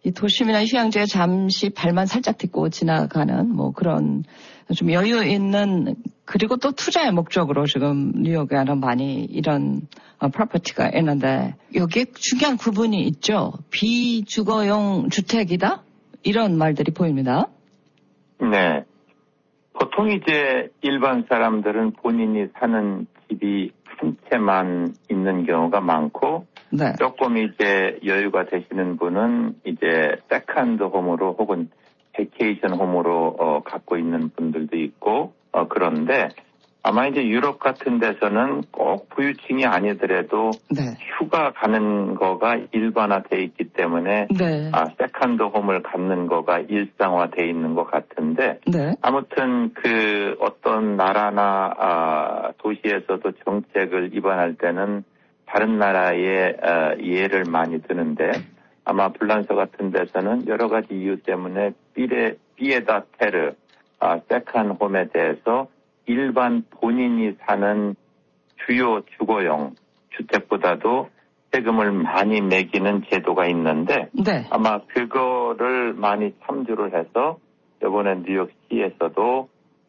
이 도심이나 휴양지에 잠시 발만 살짝 딛고 지나가는 뭐 그런 좀 여유 있는 그리고 또 투자의 목적으로 지금 뉴욕에는 많이 이런 프로퍼티가 있는데 여기에 중요한 구분이 있죠. 비주거용 주택이다? 이런 말들이 보입니다. 네. 보통 이제 일반 사람들은 본인이 사는 집이 한 채만 있는 경우가 많고 네. 조금 이제 여유가 되시는 분은 이제 세컨드 홈으로 혹은 베케이션 홈으로 갖고 있는 분들도 있고 그런데 아마 이제 유럽 같은 데서는 꼭 부유층이 아니더라도 네. 휴가 가는 거가 일반화돼 있기 때문에 네. 세컨드 홈을 갖는 거가 일상화돼 있는 것 같은데 네. 아무튼 그 어떤 나라나 도시에서도 정책을 입안할 때는 다른 나라의 예를 많이 드는데 아마 불란서 같은 데서는 여러 가지 이유 때문에 비에다 테르 세컨 홈에 대해서 일반 본인이 사는 주요 주거용 주택보다도 세금을 많이 매기는 제도가 있는데 네. 아마 그거를 많이 참조를 해서 이번에 뉴욕시에서도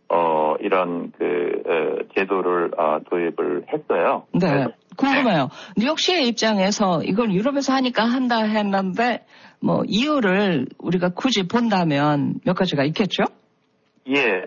이런 제도를 도입을 했어요. 네. 궁금해요. 뉴욕시의 입장에서 이걸 유럽에서 하니까 한다 했는데 뭐 이유를 우리가 굳이 본다면 몇 가지가 있겠죠? 예,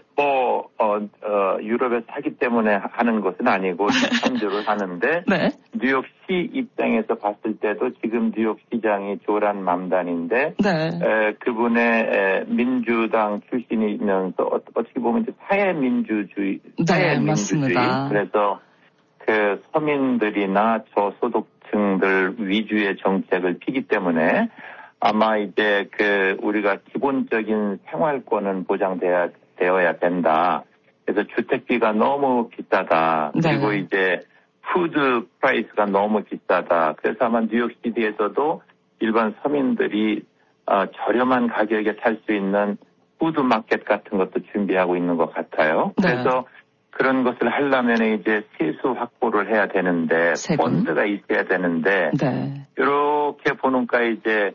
유럽에서 하기 때문에 하는 것은 아니고 참조를 하는데 네. 뉴욕시 입장에서 봤을 때도 지금 뉴욕시장이 조란 맘단인데 네. 그분의 민주당 출신이면서 어떻게 보면 이제 사회민주주의, 네, 맞습니다. 그래서 그 서민들이나 저소득층들 위주의 정책을 피기 때문에 아마 이제 우리가 기본적인 생활권은 보장되어야 된다. 그래서 주택비가 너무 비싸다. 그리고 네. 이제 푸드 프라이스가 너무 비싸다. 그래서 아마 뉴욕시티에서도 일반 서민들이 저렴한 가격에 살 수 있는 푸드 마켓 같은 것도 준비하고 있는 것 같아요. 네. 그래서 그런 것을 하려면 이제 세수 확보를 해야 되는데 펀드가 있어야 되는데 네. 이렇게 보니까 이제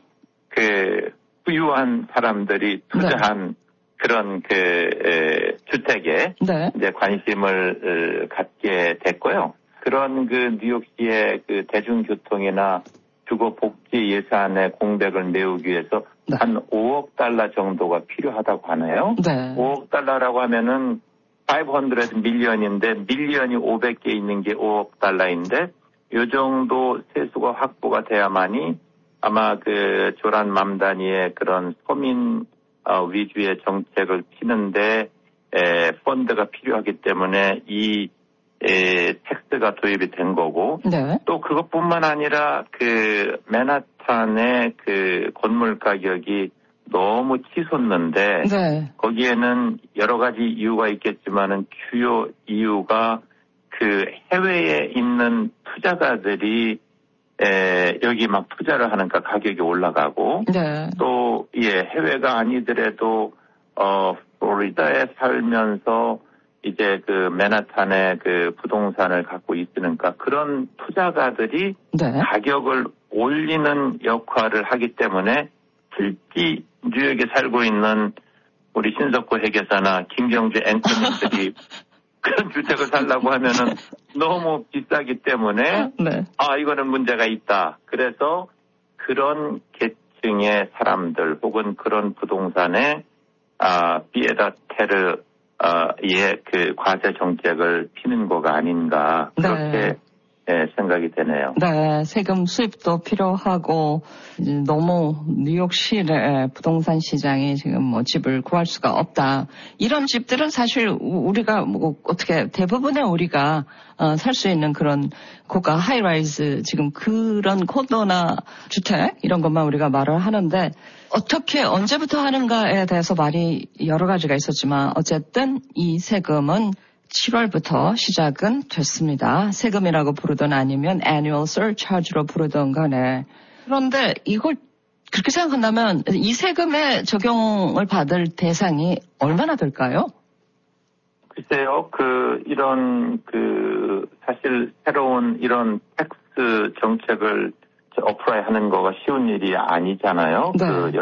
부유한 사람들이 투자한 그런 주택에 네. 이제 관심을 갖게 됐고요. 그런 뉴욕시의 대중교통이나 주거 복지 예산의 공백을 메우기 위해서 네. 한 5억 달러 정도가 필요하다고 하네요. 네. 5억 달러라고 하면은 500 밀리언인데 밀리언이 500개 있는 게 5억 달러인데 이 정도 세수가 확보가 돼야만이 아마 조란 맘다니의 그런 서민 위주의 정책을 피는데 펀드가 필요하기 때문에 이 텍스가 도입이 된 거고 네. 또 그것뿐만 아니라 맨하탄의 건물 가격이 너무 치솟는데 네. 거기에는 여러 가지 이유가 있겠지만은 주요 이유가 해외에 있는 투자가들이 여기 막 투자를 하니까 가격이 올라가고 네. 또 해외가 아니더라도 플로리다에 살면서 이제 맨하탄의 부동산을 갖고 있으니까 그런 투자가들이 네. 가격을 올리는 역할을 하기 때문에 실제 뉴욕에 살고 있는 우리 신석구 회계사나 김경주 앵커님들이 그런 주택을 살려고 하면은 너무 비싸기 때문에 네. 이거는 문제가 있다. 그래서 그런 계층의 사람들 혹은 그런 부동산에 비에다 테르의 과세 정책을 피는 거가 아닌가 그렇게 생각이 되네요. 네, 세금 수입도 필요하고 너무 뉴욕시의 부동산 시장이 지금 집을 구할 수가 없다. 이런 집들은 사실 우리가 어떻게 대부분의 우리가 살 수 있는 그런 고가 하이라이즈 지금 그런 콘도나 주택 이런 것만 우리가 말을 하는데 어떻게 언제부터 하는가에 대해서 말이 여러 가지가 있었지만 어쨌든 이 세금은 7월부터 시작은 됐습니다. 세금이라고 부르든 아니면 annual surcharge로 부르든 간에. 그런데 이걸 그렇게 생각한다면 이 세금에 적용을 받을 대상이 얼마나 될까요? 글쎄요, 사실 새로운 이런 텍스 정책을 어플라이 하는 거가 쉬운 일이 아니잖아요. 네.